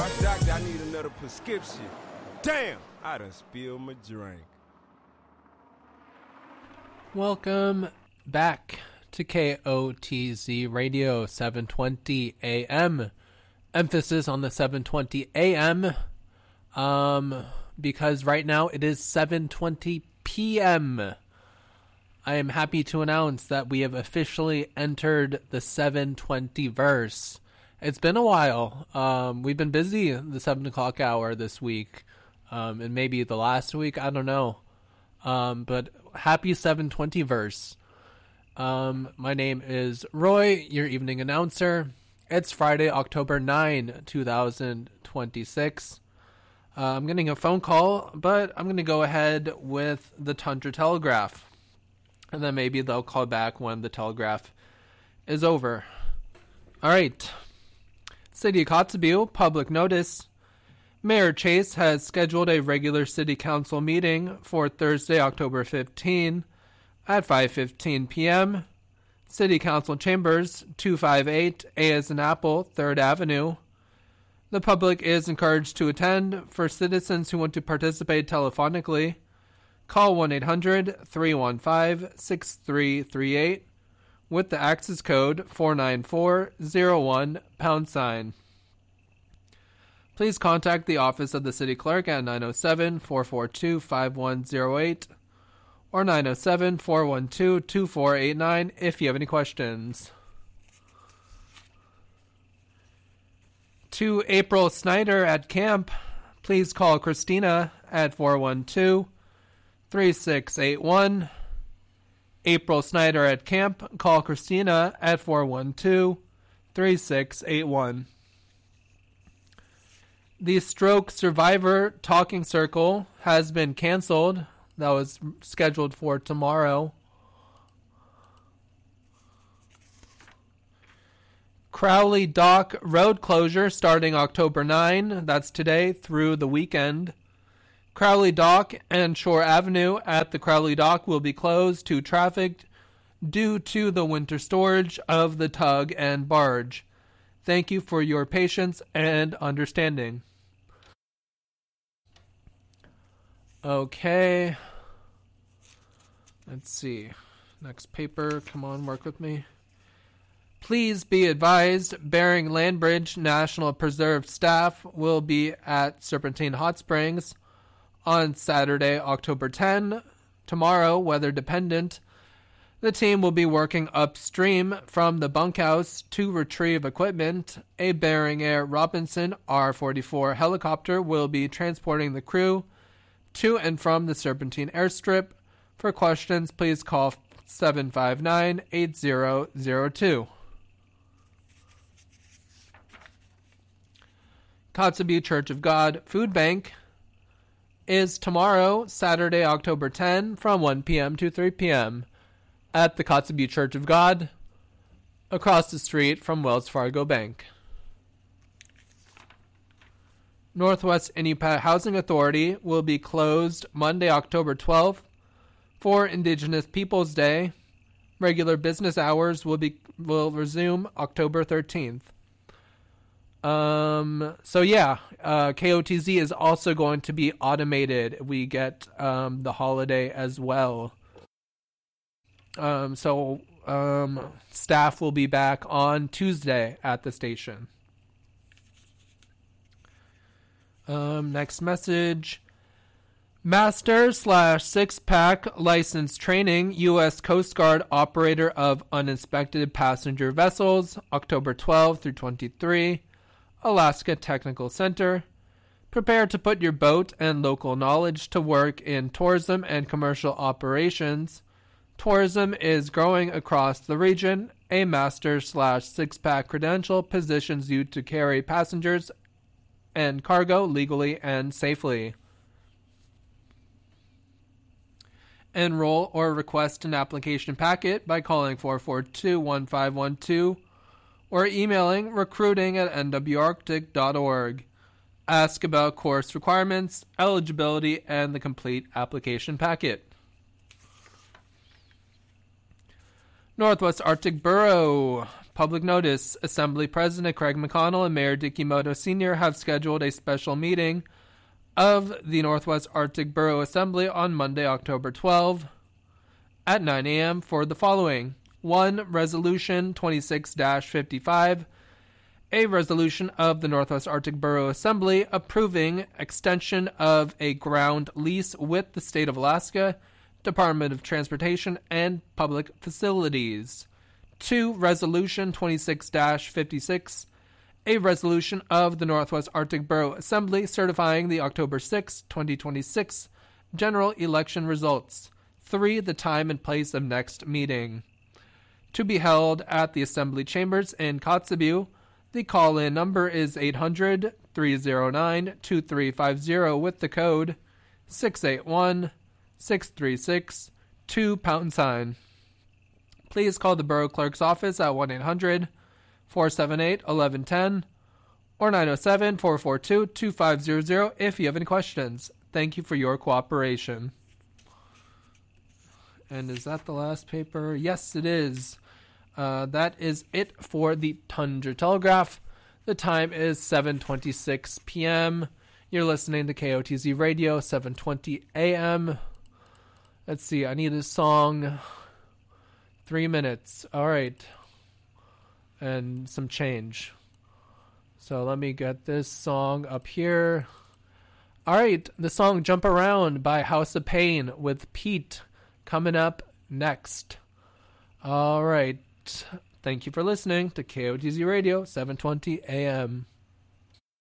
Doctor, I need another prescription. Damn, I done spilled my drink. Welcome back to KOTZ Radio 720 AM. Emphasis on the 720 AM. Because right now it is 7:20 PM. I am happy to announce that we have officially entered the 720 verse. It's been a while. We've been busy the 7 o'clock hour this week. And maybe the last week, I don't know. But happy 720 verse. My name is Roy, your evening announcer. It's Friday, October 9, 2026. I'm getting a phone call, but I'm going to go ahead with the Tundra Telegraph. And then maybe they'll call back when the Telegraph is over. All right. City of Kotzebue, public notice. Mayor Chase has scheduled a regular city council meeting for Thursday, October 15 at 5:15 p.m. City Council Chambers, 258 A as in Apple, 3rd Avenue. The public is encouraged to attend. For citizens who want to participate telephonically, call 1-800-315-6338 with the access code 49401#. Please contact the office of the city clerk at 907-442-5108 or 907-412-2489 if you have any questions. To April Snyder at camp, please call Christina at 412-3681. April Snyder at camp, call Christina at 412-3681. The Stroke Survivor Talking Circle has been canceled. That was scheduled for tomorrow. Crowley Dock road closure starting October 9. That's today through the weekend. Crowley Dock and Shore Avenue at the Crowley Dock will be closed to traffic due to the winter storage of the tug and barge. Thank you for your patience and understanding. Okay. Let's see. Next paper. Come on, work with me. Please be advised, Bering Landbridge National Preserve staff will be at Serpentine Hot Springs on Saturday, October 10. Tomorrow, weather dependent, the team will be working upstream from the bunkhouse to retrieve equipment. A Bering Air Robinson R-44 helicopter will be transporting the crew to and from the Serpentine airstrip. For questions, please call 759-8002. Kotzebue Church of God Food Bank is tomorrow, Saturday, October 10, from 1 p.m. to 3 p.m. at the Kotzebue Church of God, across the street from Wells Fargo Bank. Northwest Inupiat Housing Authority will be closed Monday, October 12th for Indigenous Peoples Day. Regular business hours will resume October 13th. KOTZ is also going to be automated. We get the holiday as well. Staff will be back on Tuesday at the station. Next message. Master/six-pack license training, U.S. Coast Guard operator of uninspected passenger vessels, October 12 through 23, Alaska Technical Center. Prepare to put your boat and local knowledge to work in tourism and commercial operations. Tourism is growing across the region. A master/six-pack credential positions you to carry passengers and cargo legally and safely. Enroll or request an application packet by calling 442-1512 or emailing recruiting@nwarctic.org. Ask about course requirements, eligibility, and the complete application packet. Northwest Arctic Borough Public notice. Assembly President Craig McConnell and Mayor Dick Imoto Sr. have scheduled a special meeting of the Northwest Arctic Borough Assembly on Monday, October 12 at 9 a.m. for the following. 1. Resolution 26-55. A resolution of the Northwest Arctic Borough Assembly approving extension of a ground lease with the State of Alaska, Department of Transportation, and Public Facilities. 2. Resolution 26-56. A resolution of the Northwest Arctic Borough Assembly certifying the October 6, 2026 general election results. 3. The time and place of next meeting. To be held at the Assembly Chambers in Kotzebue. The call-in number is 800-309-2350 with the code 681-636-2#. Please call the Borough Clerk's office at 1-800-478-1110 or 907-442-2500 if you have any questions. Thank you for your cooperation. And is that the last paper? Yes, it is. That is it for the Tundra Telegraph. The time is 7:26 p.m. You're listening to KOTZ Radio, 7:20 a.m. Let's see, I need a song. 3 minutes. All right. And some change. So let me get this song up here. All right, the song Jump Around by House of Pain with Pete coming up next. All right. Thank you for listening to KOTZ Radio, 7:20 a.m.